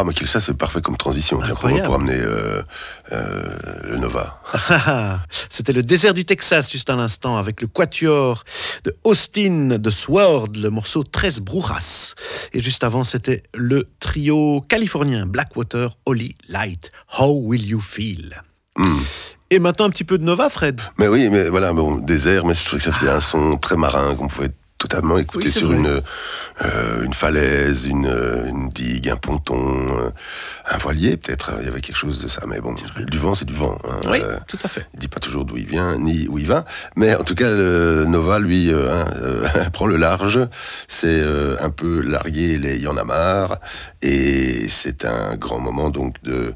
Ah, mais ça, c'est parfait comme transition. Tiens, pour amener le Nova. C'était le désert du Texas, juste à l'instant, avec le quatuor de Austin de Sword, le morceau 13 Brujas. Et juste avant, c'était le trio californien Blackwater, Holly, Light, How Will You Feel. Et maintenant, un petit peu de Nova, Fred. Mais oui, mais voilà, bon, désert, mais je trouvais que ça faisait un son très marin, qu'on pouvait totalement écouter sur une falaise, une digue, un ponton, un voilier, peut-être. Il y avait quelque chose de ça. Mais bon, du vent, c'est du vent. Hein. Oui, tout à fait. Il ne dit pas toujours d'où il vient, ni où il va. Mais en tout cas, le Nova, lui, prend le large. C'est un peu largué, il y en a marre. Et c'est un grand moment donc de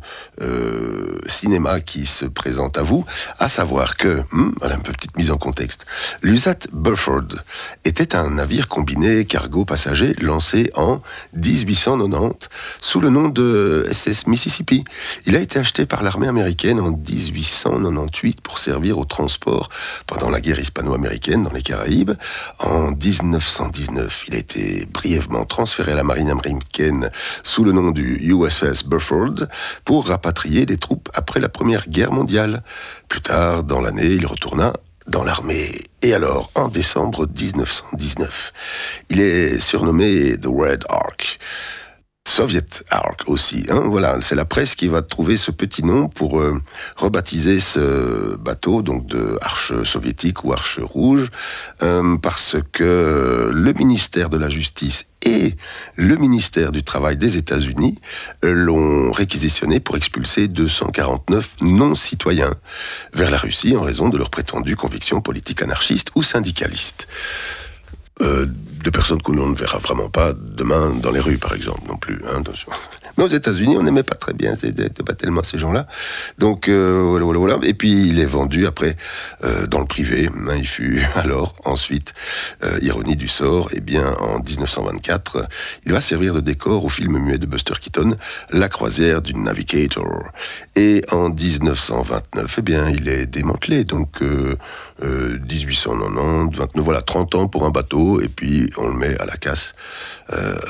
cinéma qui se présente à vous. À savoir que, voilà une petite mise en contexte, l'USAT Burford était un navire combiné cargo-passager lancé en 1890 sous le nom de SS Mississippi. Il a été acheté par l'armée américaine en 1898 pour servir au transport pendant la guerre hispano-américaine dans les Caraïbes. En 1919, il a été brièvement transféré à la marine américaine sous le nom du USS Burford pour rapatrier des troupes après la Première Guerre mondiale. Plus tard dans l'année, il retourna dans l'armée. Et alors, en décembre 1919, il est surnommé The Red Ark. Soviet Ark aussi, hein, voilà, c'est la presse qui va trouver ce petit nom pour rebaptiser ce bateau, donc de Arche soviétique ou Arche rouge, parce que le ministère de la Justice et le ministère du Travail des États-Unis l'ont réquisitionné pour expulser 249 non-citoyens vers la Russie en raison de leurs prétendues convictions politiques anarchistes ou syndicalistes. De personnes que l'on ne verra vraiment pas demain dans les rues, par exemple, non plus. Hein, mais aux États-Unis, on n'aimait pas très bien tellement ces gens-là. Donc, voilà. Et puis, il est vendu après dans le privé. Hein, il fut alors, ensuite, ironie du sort, eh bien, en 1924, il va servir de décor au film muet de Buster Keaton, La croisière du Navigator. Et en 1929, eh bien, il est démantelé. Donc, 1890, 29, voilà, 30 ans pour un bateau, et puis on le met à la casse